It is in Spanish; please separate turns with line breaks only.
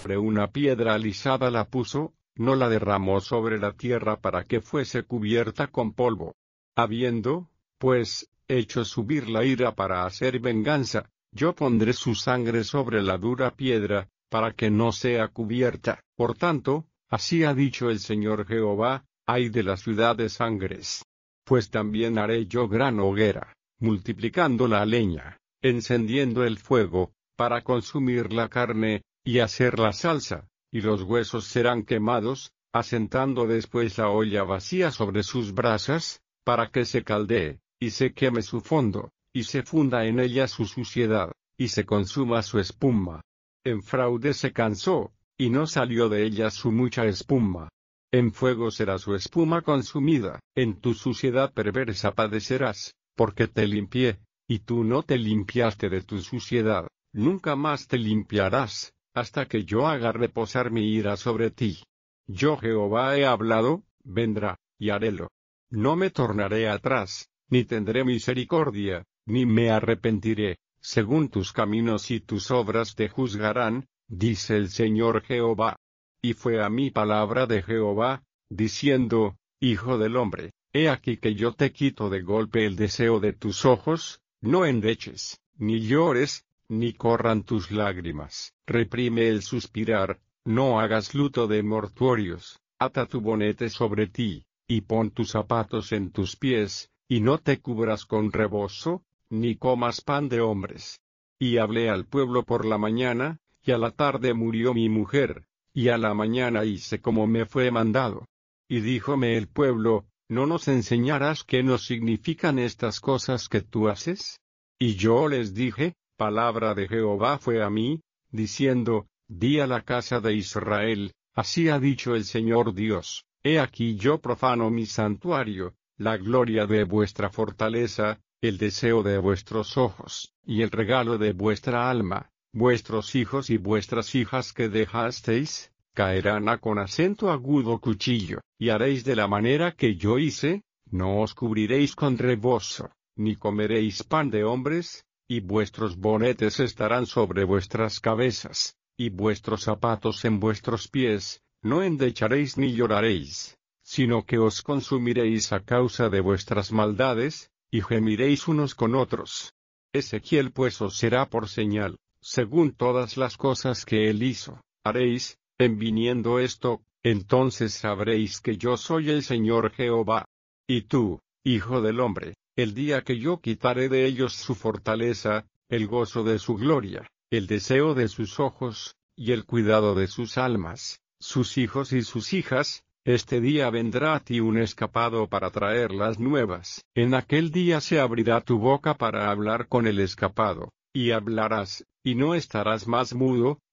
azufre una piedra alisada la puso, no la derramó sobre la tierra para que fuese cubierta con polvo. Habiendo, pues, hecho subir la ira para hacer venganza, yo pondré su sangre sobre la dura piedra, para que no sea cubierta. Por tanto, así ha dicho el Señor Jehová, ay de la ciudad de sangres. Pues también haré yo gran hoguera, multiplicando la leña, encendiendo el fuego, para consumir la carne, y hacer la salsa, y los huesos serán quemados, asentando después la olla vacía sobre sus brasas, para que se caldee, y se queme su fondo, y se funda en ella su suciedad, y se consuma su espuma. En fraude se cansó, y no salió de ella su mucha espuma. En fuego será su espuma consumida, en tu suciedad perversa padecerás, porque te limpié, y tú no te limpiaste de tu suciedad, nunca más te limpiarás, hasta que yo haga reposar mi ira sobre ti. Yo Jehová he hablado, vendrá, y harélo. No me tornaré atrás, ni tendré misericordia, ni me arrepentiré, según tus caminos y tus obras te juzgarán, dice el Señor Jehová. Y fue a mí palabra de Jehová, diciendo, Hijo del hombre, he aquí que yo te quito de golpe el deseo de tus ojos, no endeches, ni llores, ni corran tus lágrimas. Reprime el suspirar, no hagas luto de mortuorios, ata tu bonete sobre ti, y pon tus zapatos en tus pies, y no te cubras con rebozo, ni comas pan de hombres. Y hablé al pueblo por la mañana, y a la tarde murió mi mujer, y a la mañana hice como me fue mandado. Y díjome el pueblo, ¿no nos enseñarás qué nos significan estas cosas que tú haces? Y yo les dije, palabra de Jehová fue a mí, diciendo, di a la casa de Israel, así ha dicho el Señor Dios, he aquí yo profano mi santuario, la gloria de vuestra fortaleza, el deseo de vuestros ojos, y el regalo de vuestra alma, vuestros hijos y vuestras hijas que dejasteis, caerán a con acento agudo cuchillo, y haréis de la manera que yo hice, no os cubriréis con rebozo, ni comeréis pan de hombres, y vuestros bonetes estarán sobre vuestras cabezas, y vuestros zapatos en vuestros pies, no endecharéis ni lloraréis, sino que os consumiréis a causa de vuestras maldades, y gemiréis unos con otros. Ezequiel pues os será por señal, según todas las cosas que él hizo, haréis, en viniendo esto, entonces sabréis que yo soy el Señor Jehová. Y tú, hijo del hombre, el día que yo quitaré de ellos su fortaleza, el gozo de su gloria, el deseo de sus ojos, y el cuidado de sus almas, sus hijos y sus hijas, este día vendrá a ti un escapado para traer las nuevas. En aquel día se abrirá tu boca para hablar con el escapado, y hablarás, y no estarás más mudo,